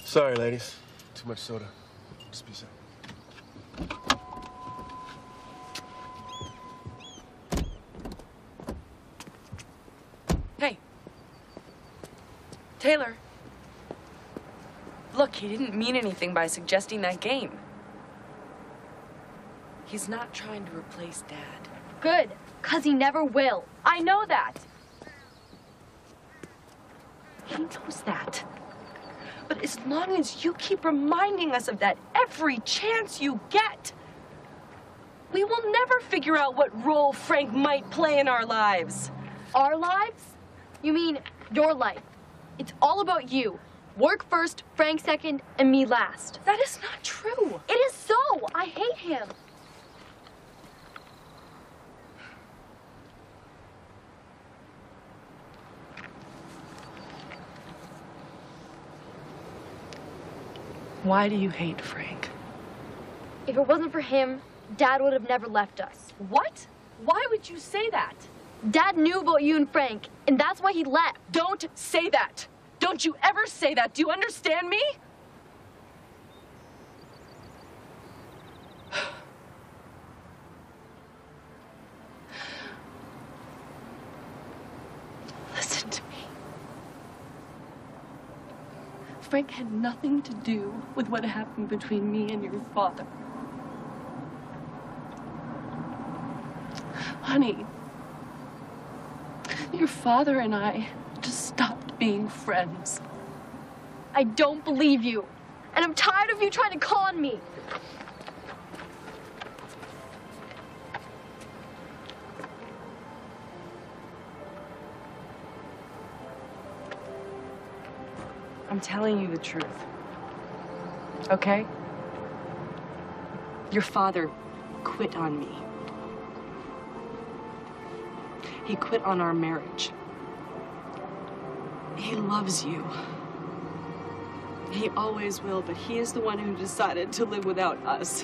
Sorry, ladies. Too much soda. Just peace out. Hey. Taylor. Look, he didn't mean anything by suggesting that game. He's not trying to replace Dad. Good, 'cause he never will. I know that. He knows that. But as long as you keep reminding us of that every chance you get, we will never figure out what role Frank might play in our lives. Our lives? You mean your life. It's all about you. Work first, Frank second, and me last. That is not true. It is so. I hate him. Why do you hate Frank? If it wasn't for him, Dad would have never left us. What? Why would you say that? Dad knew about you and Frank, and that's why he left. Don't say that. Don't you ever say that. Do you understand me? Listen to me. Frank had nothing to do with what happened between me and your father. Honey, your father and I just stopped being friends. I don't believe you, and I'm tired of you trying to con me. I'm telling you the truth. Okay? Your father quit on me. He quit on our marriage. He loves you. He always will, but he is the one who decided to live without us.